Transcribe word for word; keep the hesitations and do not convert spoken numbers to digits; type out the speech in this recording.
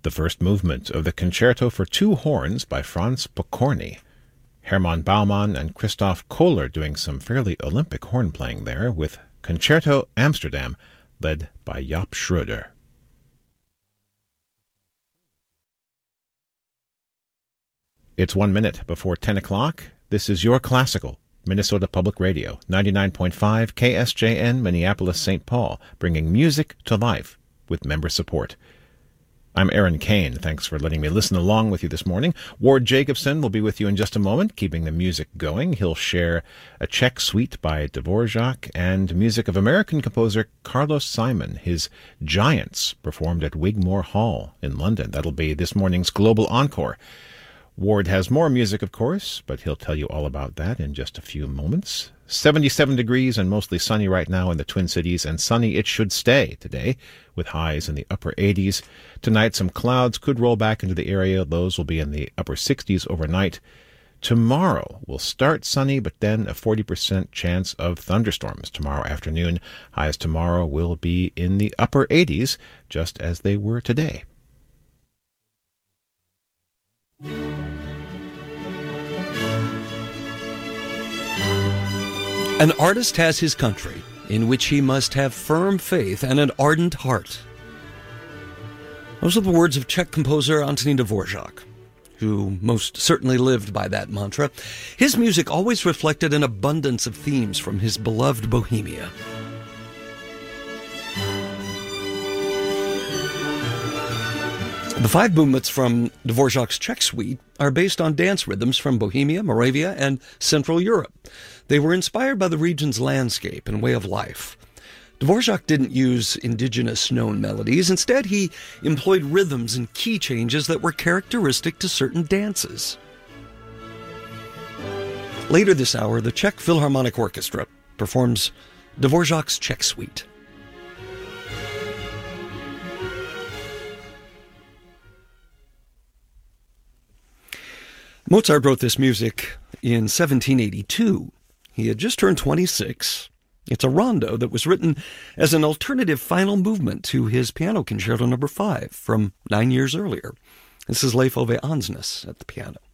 the first movement of the Concerto for Two Horns by Franz Pokorny. Hermann Baumann and Christoph Kohler doing some fairly Olympic horn playing there with Concerto Amsterdam, led by Jaap Schröder. It's one minute before ten o'clock. This is Your Classical, Minnesota Public Radio, ninety-nine point five K S J N, Minneapolis, Saint Paul, bringing music to life with member support. I'm Aaron Kane. Thanks for letting me listen along with you this morning. Ward Jacobson will be with you in just a moment, keeping the music going. He'll share a Czech suite by Dvorak and music of American composer Carlos Simon, his Giants, performed at Wigmore Hall in London. That'll be this morning's Global Encore. Ward has more music, of course, but he'll tell you all about that in just a few moments. seventy-seven degrees and mostly sunny right now in the Twin Cities, and sunny it should stay today, with highs in the upper eighties. Tonight, some clouds could roll back into the area. Those will be in the upper sixties overnight. Tomorrow will start sunny, but then a forty percent chance of thunderstorms tomorrow afternoon. Highs tomorrow will be in the upper eighties, just as they were today. An artist has his country, in which he must have firm faith and an ardent heart. Those are the words of Czech composer Antonín Dvořák, who most certainly lived by that mantra. His music always reflected an abundance of themes from his beloved Bohemia. The five movements from Dvořák's Czech suite are based on dance rhythms from Bohemia, Moravia, and Central Europe. They were inspired by the region's landscape and way of life. Dvořák didn't use indigenous known melodies. Instead, he employed rhythms and key changes that were characteristic to certain dances. Later this hour, the Czech Philharmonic Orchestra performs Dvořák's Czech suite. Mozart wrote this music in seventeen eighty-two. He had just turned twenty-six. It's a rondo that was written as an alternative final movement to his Piano Concerto number five from nine years earlier. This is Leif Ove Ansnes at the piano.